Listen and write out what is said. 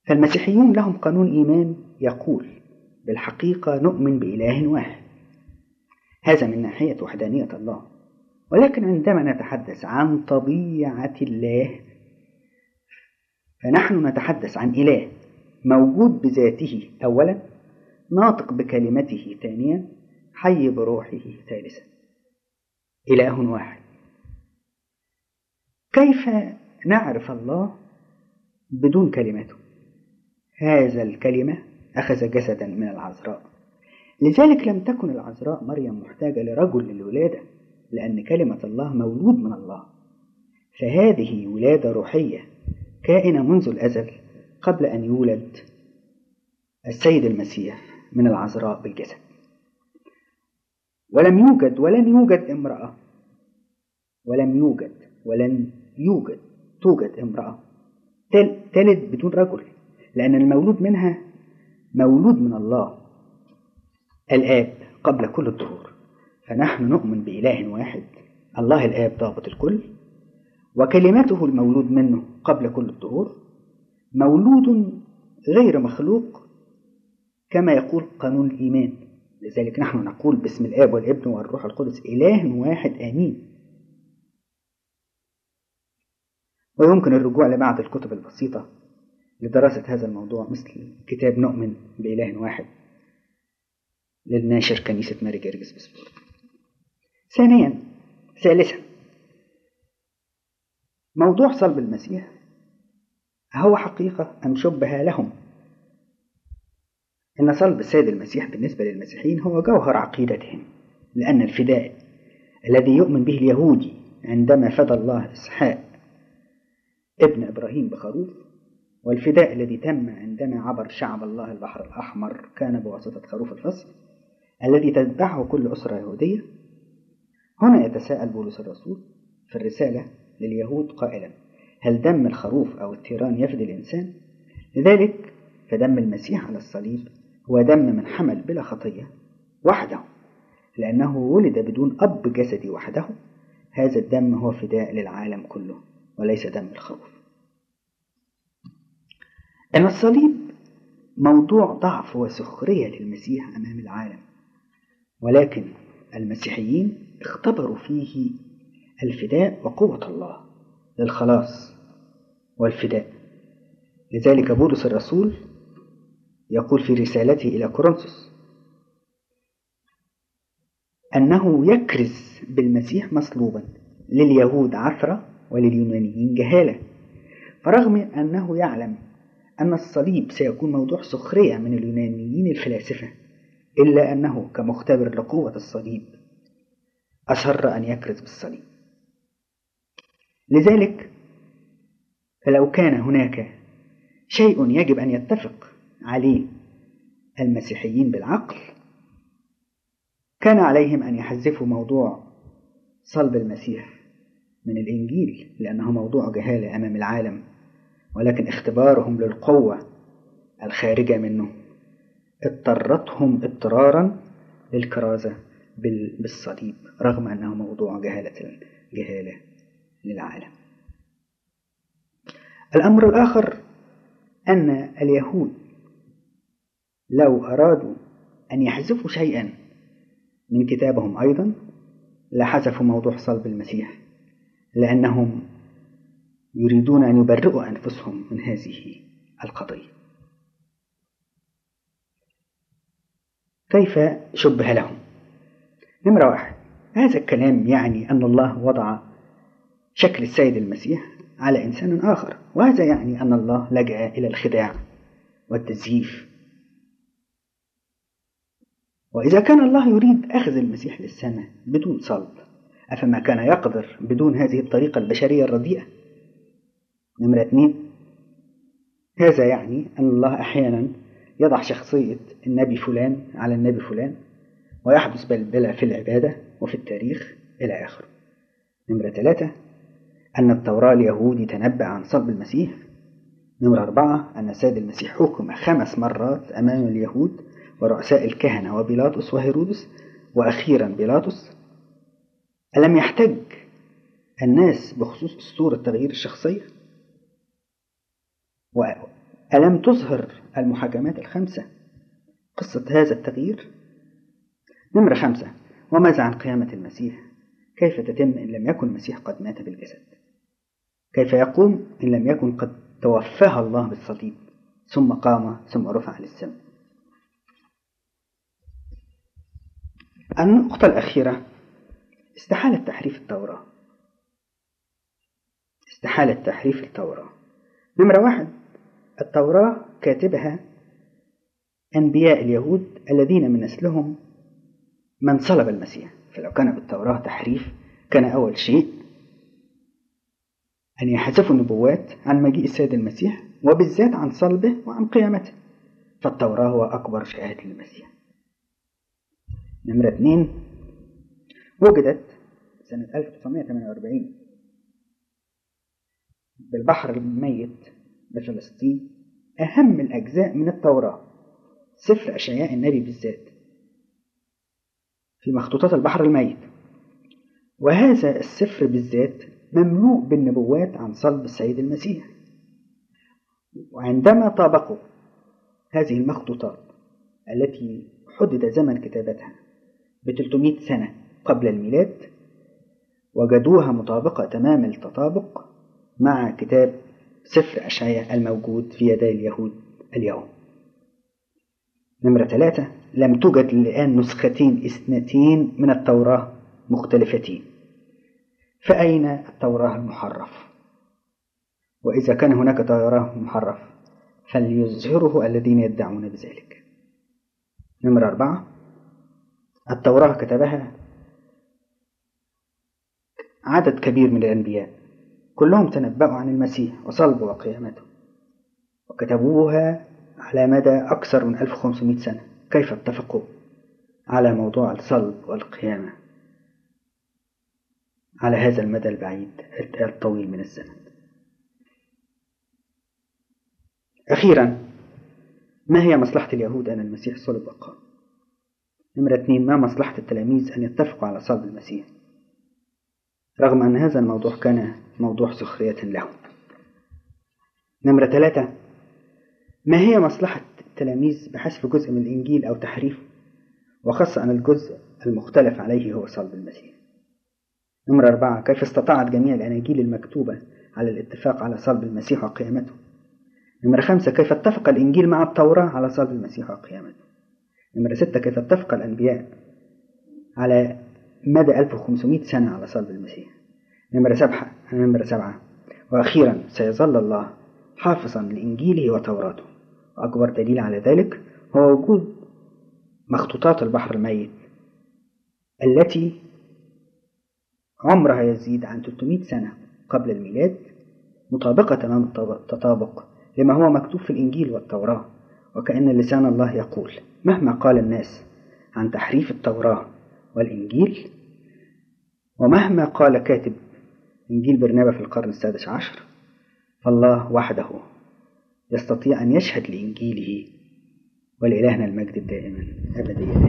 فالمسيحيون لهم قانون إيمان يقول بالحقيقة نؤمن بإله واحد، هذا من ناحية وحدانية الله. ولكن عندما نتحدث عن طبيعة الله فنحن نتحدث عن إله موجود بذاته أولا، ناطق بكلمته ثانيا، حي بروحه ثالثا، إله واحد. كيف نعرف الله بدون كلمته؟ هذا الكلمة أخذ جسدا من العذراء، لذلك لم تكن العذراء مريم محتاجة لرجل للولادة، لأن كلمة الله مولود من الله. فهذه ولادة روحية كائنة منذ الأزل قبل أن يولد السيد المسيح من العذراء بالجسد. ولم يوجد ولن يوجد امرأة، ولم يوجد ولن يوجد توجد امرأة تلد بدون رجل، لأن المولود منها مولود من الله الآب قبل كل الدهور. فنحن نؤمن بإله واحد، الله الآب ضابط الكل، وكلمته المولود منه قبل كل الدهور مولود غير مخلوق كما يقول قانون الإيمان. لذلك نحن نقول باسم الآب والابن والروح القدس إله واحد آمين. ويمكن الرجوع لبعض الكتب البسيطة لدراسة هذا الموضوع، مثل كتاب نؤمن بإله واحد للناشر كنيسة ماري جرجس بسبورت. ثالثا موضوع صلب المسيح هو حقيقة أم شبه لهم؟ إن صلب السيد المسيح بالنسبة للمسيحيين هو جوهر عقيدتهم، لأن الفداء الذي يؤمن به اليهودي عندما فدى الله إسحاق ابن إبراهيم بخروف، والفداء الذي تم عندما عبر شعب الله البحر الأحمر كان بواسطة خروف الفصل الذي تتبعه كل أسرة يهودية. هنا يتساءل بولس الرسول في الرسالة لليهود قائلا: هل دم الخروف أو الثيران يفدي الإنسان؟ لذلك فدم المسيح على الصليب هو دم من حمل بلا خطية وحده، لأنه ولد بدون أب جسدي وحده. هذا الدم هو فداء للعالم كله وليس دم الخروف. أن الصليب موضوع ضعف وسخرية للمسيح أمام العالم، ولكن المسيحيين اختبروا فيه الفداء وقوة الله للخلاص والفداء. لذلك بولس الرسول يقول في رسالته إلى كورنثوس أنه يكرز بالمسيح مصلوبا لليهود عثرة ولليونانيين جهالة، فرغم أنه يعلم أن الصليب سيكون موضوع سخرية من اليونانيين الفلاسفة، إلا أنه كمختبر لقوة الصليب أصر أن يكرز بالصليب. لذلك فلو كان هناك شيء يجب أن يتفق عليه المسيحيين بالعقل، كان عليهم أن يحذفوا موضوع صلب المسيح من الإنجيل، لأنه موضوع جهالة أمام العالم، ولكن اختبارهم للقوة الخارجة منه اضطرتهم اضطرارا للكرازة بالصليب رغم أنه موضوع جهالة للعالم. الأمر الآخر أن اليهود لو أرادوا أن يحذفوا شيئا من كتابهم أيضا لحذفوا موضوع صلب المسيح، لأنهم يريدون أن يبرئوا أنفسهم من هذه القضية. كيف شبه لهم؟ نمرة 1، هذا الكلام يعني أن الله وضع شكل السيد المسيح على إنسان آخر، وهذا يعني أن الله لجأ إلى الخداع والتزييف. وإذا كان الله يريد أخذ المسيح للسماء بدون صلب، أفما كان يقدر بدون هذه الطريقة البشرية الرديئة؟ نمرة 2، هذا يعني أن الله أحيانا يضع شخصية النبي فلان على النبي فلان ويحدث بلبلة في العبادة وفي التاريخ إلى آخره. نمرة 3، أن التوراة اليهودي تنبأ عن صلب المسيح. نمرة 4، أن السيد المسيح حكم 5 مرات أمام اليهود ورؤساء الكهنة وبيلاطس وهيرودس وأخيرا بيلاطس. ألم يحتج الناس بخصوص أسطورة تغيير الشخصية؟ ألم تظهر المحاكمات الخمسة قصة هذا التغيير؟ نمرة 5. وماذا عن قيامة المسيح؟ كيف تتم إن لم يكن المسيح قد مات بالجسد؟ كيف يقوم إن لم يكن قد توفاه الله بالصليب ثم قام ثم رفع للسماء؟ النقطة الأخيرة: استحالة تحريف التوراة. استحالة تحريف التوراة. نمرة 1. التوراة كاتبها أنبياء اليهود الذين من نسلهم من صلب المسيح، فلو كان بالتوراة تحريف كان أول شيء أن يحذفوا النبوات عن مجيء السيد المسيح، وبالذات عن صلبه وعن قيامته، فالتوراة هو أكبر شهادة للمسيح. نمرة 2. وجدت سنة 1948 بالبحر الميت بفلسطين أهم الأجزاء من التوراة، سفر أشعياء النبي بالذات في مخطوطات البحر الميت، وهذا السفر بالذات مملوء بالنبوات عن صلب السيد المسيح. وعندما طابقوا هذه المخطوطات التي حدد زمن كتابتها ب300 سنة قبل الميلاد، وجدوها مطابقة تمام التطابق مع كتاب سفر أشعياء الموجود في يدي اليهود اليوم. نمرة 3. لم توجد الآن نسختين اثنتين من التوراة مختلفتين، فأين التوراة المحرف؟ وإذا كان هناك توراه محرف فليظهره الذين يدعون بذلك. نمرة 4. التوراة كتبها عدد كبير من الأنبياء، كلهم تنبأوا عن المسيح وصلبه وقيامته، وكتبوها على مدى أكثر من 1500 سنة. كيف اتفقوا على موضوع الصلب والقيامة على هذا المدى البعيد الطويل من الزمن؟ أخيرا، ما هي مصلحة اليهود أن المسيح صلب وقام؟ نمرة 2. ما مصلحة التلاميذ أن يتفقوا على صلب المسيح رغم أن هذا الموضوع كان موضوع سخرية لهم؟ نمرة 3. ما هي مصلحة التلاميذ بحذف جزء من الإنجيل أو تحريفه، وخاصة أن الجزء المختلف عليه هو صلب المسيح؟ نمرة 4. كيف استطاعت جميع الأناجيل المكتوبة على الاتفاق على صلب المسيح وقيامته؟ نمرة 5. كيف اتفق الإنجيل مع التوراة على صلب المسيح وقيامته؟ نمرة 6. كيف اتفق الأنبياء على مدى 1500 سنة على صلب المسيح؟ نمرة 7. وأخيرا، سيظل الله حافظا لإنجيله وتوراته، وأكبر دليل على ذلك هو وجود مخطوطات البحر الميت التي عمرها يزيد عن 300 سنة قبل الميلاد، مطابقة تمام التطابق لما هو مكتوب في الإنجيل والتوراة. وكأن لسان الله يقول: مهما قال الناس عن تحريف التوراة والإنجيل، ومهما قال كاتب إنجيل برنابا في القرن ال16، فالله وحده يستطيع أن يشهد لإنجيله، ولإلهنا المجد الدائم أبديا.